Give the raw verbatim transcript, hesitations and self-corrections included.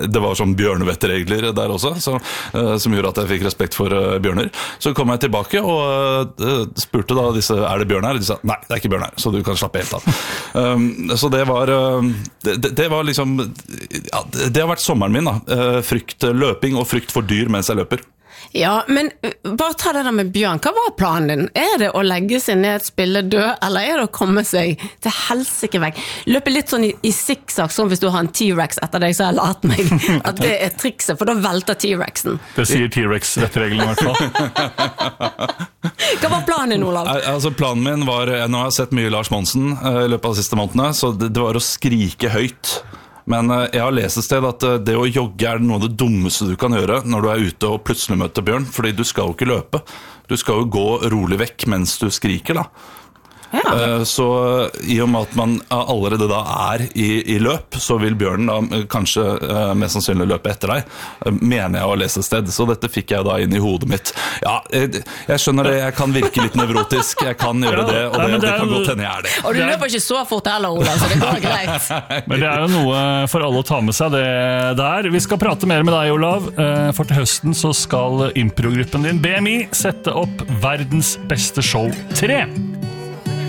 det var sånn bjørnevettregler der også, så, som gjorde at jeg fikk respekt for bjørner. Så kom jeg tilbake og spurte da disse, er det bjørn her? De sa, nei, det er ikke bjørn her, så du kan slappe helt av. Um, så det var, det, det var liksom, ja, det har vært sommeren min da, frykt løping og frykt for dyr mens jeg løper. Ja, men bare ta det der med bjørn. Hva var planen din? Er det å legge seg ned, spille død, eller er det å komme seg til helsike vekk? Løpe litt sånn i, i zigzag, som hvis du har en T-Rex etter deg, så har jeg lært meg at det er trikset, for da velter T-Rexen. Det sier T-Rex-rettregelen i hvert fall. Hva var planen din, Olav? Altså, planen min var, nå har jeg sett mye Lars Monsen i løpet av de siste månedene, så det, det var å skrike høyt. Men jeg har lest et sted at det å jogge er noe av det dummeste du kan gjøre når du er ute og plutselig møter bjørn, fordi du skal jo ikke løpe. Du skal jo gå rolig vekk mens du skriker da. Ja. Så i og med at man allerede da er i, i løp, så vil bjørnen da kanskje mest sannsynlig løpe etter deg, mener jeg å lese et sted. Så dette fikk jeg da inn i hodet mitt. Ja, jeg, jeg skjønner det, jeg kan virke litt nevrotisk, jeg kan gjøre det, og det, Nei, det, det kan godt hende jeg er det. Og du løper ikke så fort heller, Ola, så det går greit. Men det er jo noe for alle å ta med seg det der. Vi skal prate mer med deg, Olav, for til høsten så skal improgruppen din B M I sette opp verdens beste show tre.